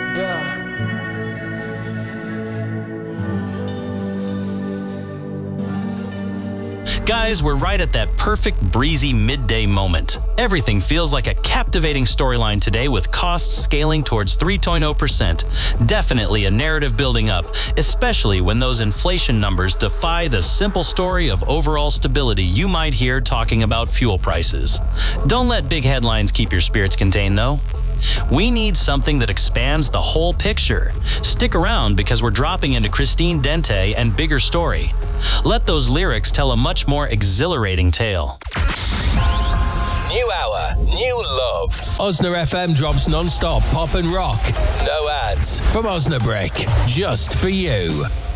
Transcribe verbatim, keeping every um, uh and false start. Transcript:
Yeah. Guys, we're right at that perfect breezy midday moment. Everything feels like a captivating storyline today with costs scaling towards three point zero percent. Definitely a narrative building up, especially when those inflation numbers defy the simple story of overall stability you might hear talking about fuel prices. Don't let big headlines keep your spirits contained though. We need something that expands the whole picture. Stick around because we're dropping into Christine Dente and Bigger Story. Let those lyrics tell a much more exhilarating tale. New hour, new love. Osna F M drops non-stop pop and rock. No ads. From Osnabrick, just for you.